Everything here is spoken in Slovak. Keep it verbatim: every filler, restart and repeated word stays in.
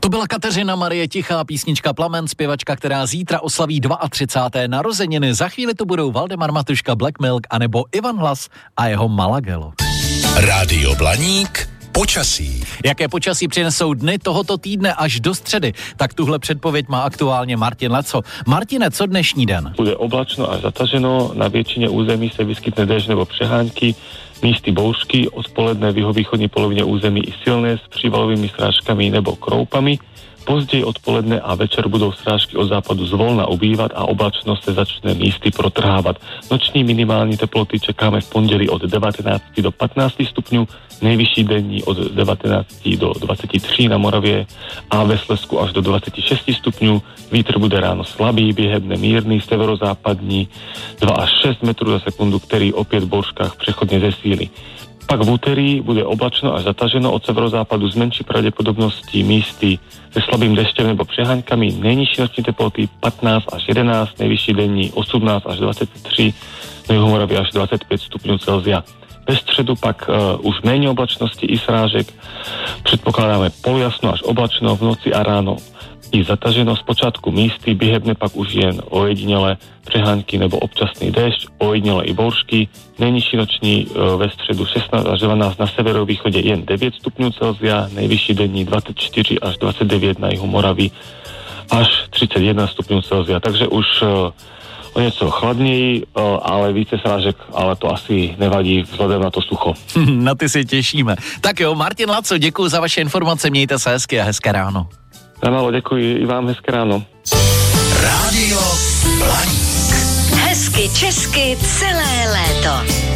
To byla Kateřina Marie Tichá, písnička Plamen, zpěvačka, která zítra oslaví třicáté druhé narozeniny. Za chvíli tu budou Valdemar Matuška, Black Milk, anebo Ivan Hlas a jeho Malagelo. Rádio Blaník, počasí. Jaké počasí přinesou dny tohoto týdne až do středy? Tak tuhle předpověď má aktuálně Martin Leco. Martine, co dnešní den? Bude oblačno až zataženo, na většině území se vyskytne déšť nebo přehánky, místy bouřky, odpoledne v jihovýchodní polovině území i silné s přívalovými srážkami nebo kroupami. Později odpoledne a večer budou srážky od západu zvolna ubývat a oblačnost se začne místy protrhávat. Noční minimální teploty čekáme v pondělí od devatenáct do patnáct stupňů, nejvyšší denní od devatenáct do dvacet tři na Moravě a ve Slezsku až do dvacet šest stupňů. Vítr bude ráno slabý, během mírný, severozápadní dva až šest metrů za sekundu, který opět v bouřkách přechodně zesílí. Pak v úterý bude oblačno až zataženo, od severozápadu z menší pravděpodobností místy se slabým deštěm nebo přeháňkami, nejnižší noční teploty patnáct až jedenáct, nejvyšší denní osmnáct až dvacet tři, na jihu Moravy až dvacet pět stupňů Celsia. Ve středu pak uh, už méně oblačnosti i srážek, předpokládáme polojasno až oblačno, v noci a ráno i zataženo, zpočátku místy, během pak už jen ojedinele přehánky nebo občasný déšť, ojedinele i bouřky, nejnižší noční uh, ve středu šestnáct až dvanáct, na severovýchodě jen devět stupňů Celsia, nejvyšší denní dvacet čtyři až dvacet devět, na jihu Moravy až třicet jedna stupňů Celsia, takže už uh, o něco chladněji, uh, ale více srážek, ale to asi nevadí vzhledem na to sucho. Na ty si těšíme. Tak jo, Martin Laco, děkuji za vaše informace, mějte se hezky a hezké ráno. Málo, děkuji, i vám hezké ráno. Rádio Blaník. Hezky česky celé léto.